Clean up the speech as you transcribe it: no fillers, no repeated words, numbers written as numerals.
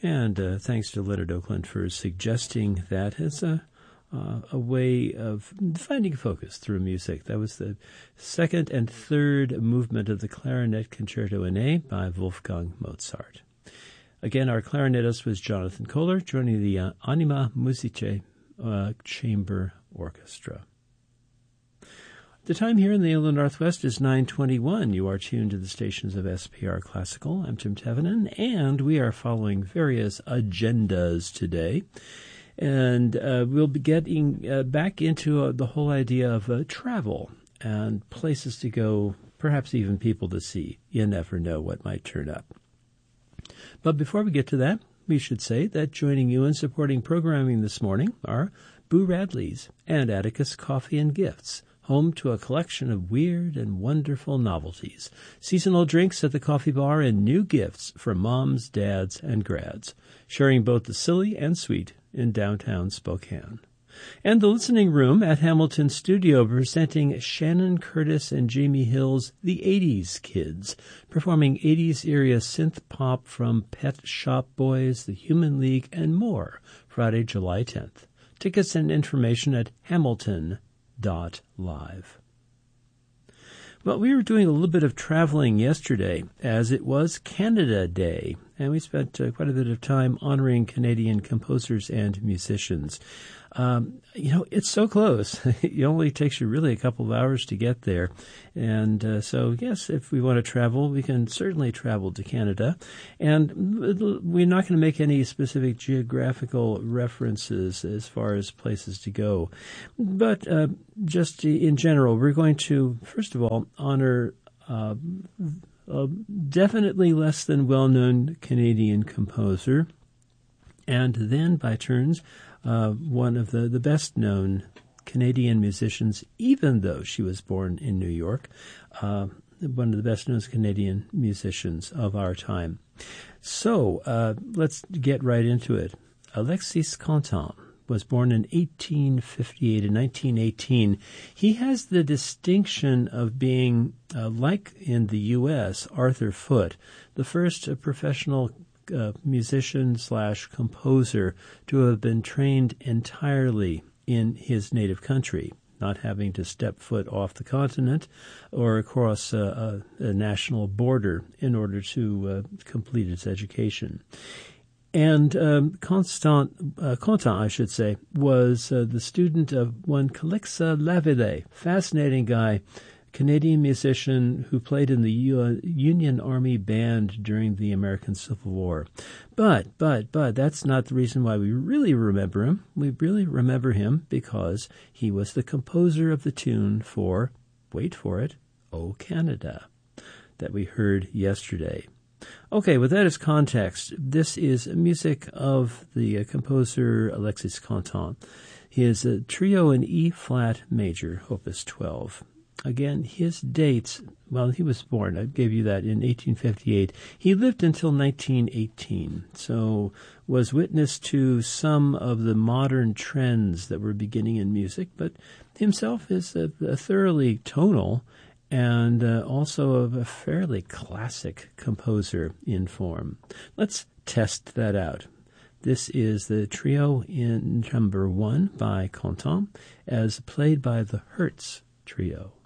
And thanks to Leonard Oakland for suggesting that as a way of finding focus through music. That was the second and third movement of the Clarinet Concerto in A by Wolfgang Mozart. Again, our clarinetist was Jonathan Kohler, joining the Anima Musicae Chamber Orchestra. The time here in the Inland Northwest is 9:21. You are tuned to the stations of SPR Classical. I'm Tim Tevenin, and we are following various agendas today. And we'll be getting back into the whole idea of travel and places to go, perhaps even people to see. You never know what might turn up. But before we get to that, we should say that joining you in supporting programming this morning are Boo Radley's and Atticus Coffee and Gifts, home to a collection of weird and wonderful novelties, seasonal drinks at the coffee bar, and new gifts for moms, dads, and grads, sharing both the silly and sweet in downtown Spokane. And the Listening Room at Hamilton Studio, presenting Shannon Curtis and Jamie Hill's The 80s Kids, performing 80s era synth pop from Pet Shop Boys, The Human League, and more, Friday, July 10th. Tickets and information at hamilton.live. Well, we were doing a little bit of traveling yesterday, as it was Canada Day, and we spent quite a bit of time honoring Canadian composers and musicians. It's so close. It only takes you really a couple of hours to get there. And so, yes, if we want to travel, we can certainly travel to Canada. And we're not going to make any specific geographical references as far as places to go. But just in general, we're going to, first of all, honor a definitely less than well-known Canadian composer, and then by turns, one of the best-known Canadian musicians, even though she was born in New York, one of the best-known Canadian musicians of our time. So let's get right into it. Alexis Contant was born in 1858. In 1918, he has the distinction of being, like in the U.S., Arthur Foote, the first professional musician/composer to have been trained entirely in his native country, not having to step foot off the continent or across a national border in order to complete his education. And Contant, I should say, was the student of one Calixa Lavillée, fascinating guy, Canadian musician who played in the Union Army Band during the American Civil War. But that's not the reason why we really remember him. We really remember him because he was the composer of the tune for, wait for it, O Canada, that we heard yesterday. Okay, with that as context, this is music of the composer Alexis Contant. His trio in E-flat major, Opus 12. Again, his dates, well, he was born, I gave you that, in 1858. He lived until 1918, so was witness to some of the modern trends that were beginning in music, but himself is a thoroughly tonal and also of a fairly classic composer in form. Let's test that out. This is the trio in number 1 by Contant, as played by the Hertz Trio.